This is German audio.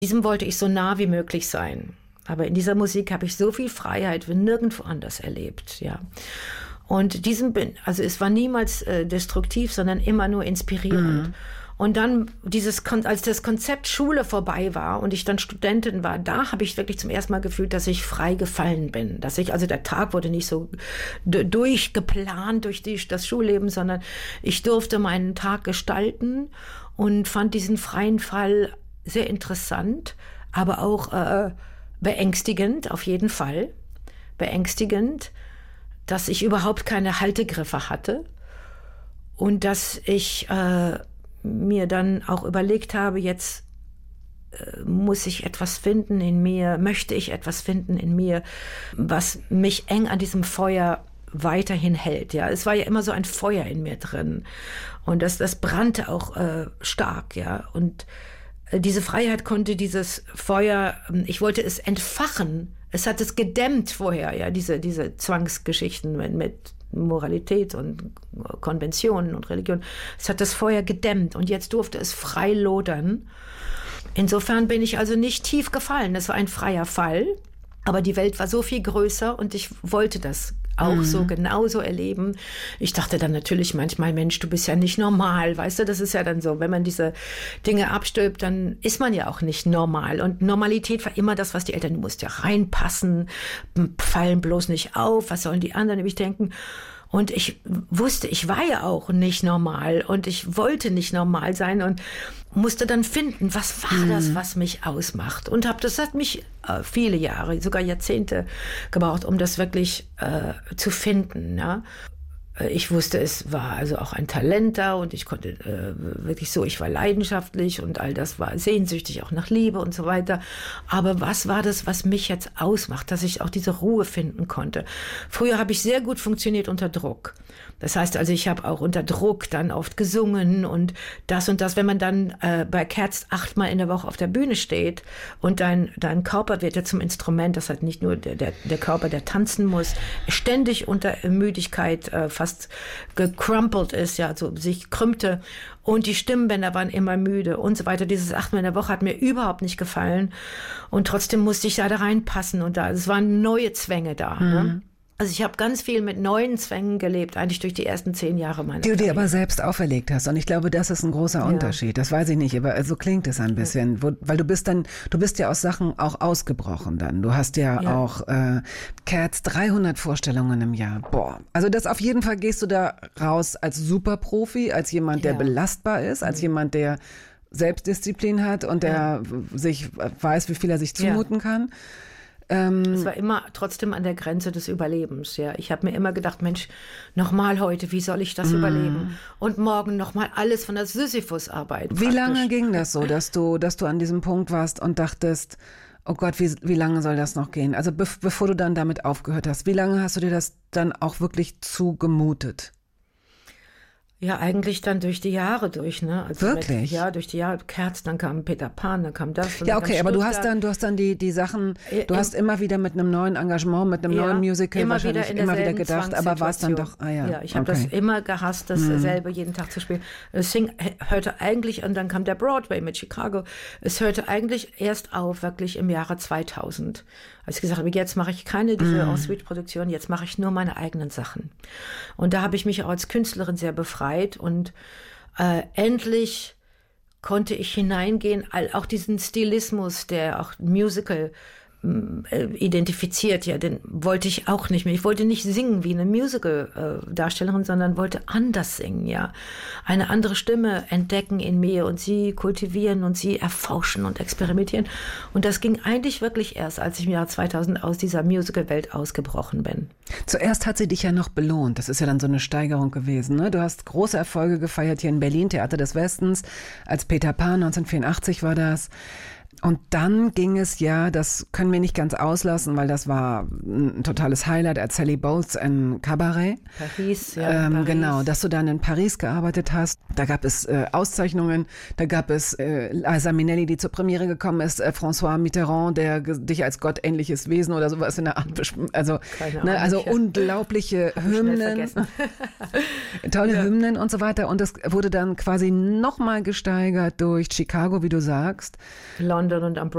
Diesem wollte ich so nah wie möglich sein. Aber in dieser Musik habe ich so viel Freiheit wie nirgendwo anders erlebt, ja. Und also es war niemals destruktiv, sondern immer nur inspirierend. Mhm. Und dann als das Konzept Schule vorbei war und ich dann Studentin war, da habe ich wirklich zum ersten Mal gefühlt, dass ich frei gefallen bin. Also der Tag wurde nicht so durchgeplant durch das Schulleben, sondern ich durfte meinen Tag gestalten und fand diesen freien Fall sehr interessant, aber auch beängstigend, auf jeden Fall. Beängstigend, dass ich überhaupt keine Haltegriffe hatte und dass ich mir dann auch überlegt habe, jetzt möchte ich etwas finden in mir, was mich eng an diesem Feuer weiterhin hält. Ja, es war ja immer so ein Feuer in mir drin und das brannte auch stark, ja, und diese Freiheit konnte dieses Feuer, ich wollte es entfachen. Es hat es gedämmt vorher, ja, diese Zwangsgeschichten mit Moralität und Konventionen und Religion. Es hat das Feuer gedämmt und jetzt durfte es frei lodern. Insofern bin ich also nicht tief gefallen. Es war ein freier Fall, aber die Welt war so viel größer und ich wollte das auch so genauso erleben. Ich dachte dann natürlich manchmal, Mensch, du bist ja nicht normal, weißt du, das ist ja dann so, wenn man diese Dinge abstülpt, dann ist man ja auch nicht normal. Und Normalität war immer das, was die Eltern, du musst ja reinpassen, fallen bloß nicht auf, was sollen die anderen nämlich denken? Und ich wusste, ich war ja auch nicht normal und ich wollte nicht normal sein und musste dann finden, was war das, was mich ausmacht. Und das hat mich viele Jahre, sogar Jahrzehnte gebraucht, um das wirklich zu finden. Ja? Ich wusste, es war also auch ein Talent da und ich konnte wirklich so, ich war leidenschaftlich und all das war sehnsüchtig auch nach Liebe und so weiter. Aber was war das, was mich jetzt ausmacht, dass ich auch diese Ruhe finden konnte? Früher habe ich sehr gut funktioniert unter Druck. Das heißt also, ich habe auch unter Druck dann oft gesungen und das. Wenn man dann bei Cats 8-mal in der Woche auf der Bühne steht und dein Körper wird ja zum Instrument, das hat nicht nur der Körper, der tanzen muss, ständig unter Müdigkeit fast gecrumpelt ist, ja, so sich krümmte und die Stimmbänder waren immer müde und so weiter. Dieses 8-mal in der Woche hat mir überhaupt nicht gefallen und trotzdem musste ich da reinpassen und es waren neue Zwänge da, ne? Also ich habe ganz viel mit neuen Zwängen gelebt, eigentlich durch die ersten 10 Jahre meiner Karriere. Die du dir aber selbst auferlegt hast. Und ich glaube, das ist ein großer Unterschied. Das weiß ich nicht, aber so klingt es ein bisschen. Weil du bist ja aus Sachen auch ausgebrochen dann. Du hast ja auch Cats 300 Vorstellungen im Jahr. Boah. Also das auf jeden Fall gehst du da raus als Superprofi, als jemand, der belastbar ist, als jemand, der Selbstdisziplin hat und der sich weiß, wie viel er sich zumuten kann. Es war immer trotzdem an der Grenze des Überlebens. Ja. Ich habe mir immer gedacht, Mensch, nochmal heute, wie soll ich das überleben? Und morgen nochmal alles von der Sisyphus-Arbeit. Wie lange ging das so, dass du an diesem Punkt warst und dachtest, oh Gott, wie lange soll das noch gehen? Also bevor du dann damit aufgehört hast, wie lange hast du dir das dann auch wirklich zugemutet? Ja, eigentlich dann durch die Jahre durch, ne? Also wirklich? Durch die Jahre. Kerz, dann kam Peter Pan, dann kam das. Ja, okay, aber du hast dann die Sachen, du hast immer wieder mit einem neuen Engagement, mit einem neuen Musical wahrscheinlich immer wieder gedacht, aber war es dann doch, Ja, ich habe das immer gehasst, dasselbe jeden Tag zu spielen. Es hörte eigentlich, und dann kam der Broadway mit Chicago, es hörte eigentlich erst auf, wirklich im Jahre 2000. Als ich gesagt habe, jetzt mache ich keine diese En-Suite-Produktion, jetzt mache ich nur meine eigenen Sachen. Und da habe ich mich auch als Künstlerin sehr befreit und endlich konnte ich hineingehen, auch diesen Stilismus, der auch Musical identifiziert, ja, den wollte ich auch nicht mehr. Ich wollte nicht singen wie eine Musical-Darstellerin, sondern wollte anders singen, ja. Eine andere Stimme entdecken in mir und sie kultivieren und sie erforschen und experimentieren. Und das ging eigentlich wirklich erst, als ich im Jahr 2000 aus dieser Musical-Welt ausgebrochen bin. Zuerst hat sie dich ja noch belohnt. Das ist ja dann so eine Steigerung gewesen, ne? Du hast große Erfolge gefeiert hier in Berlin, Theater des Westens, als Peter Pan, 1984 war das. Und dann ging es ja, das können wir nicht ganz auslassen, weil das war ein totales Highlight, als Sally Bowles in Cabaret. Paris, ja. Paris. Genau, dass du dann in Paris gearbeitet hast. Da gab es Auszeichnungen, da gab es Liza Minnelli, die zur Premiere gekommen ist, François Mitterrand, der dich als gottähnliches Wesen oder sowas in der Art also unglaubliche Hymnen, tolle Hymnen und so weiter. Und das wurde dann quasi nochmal gesteigert durch Chicago, wie du sagst. London und am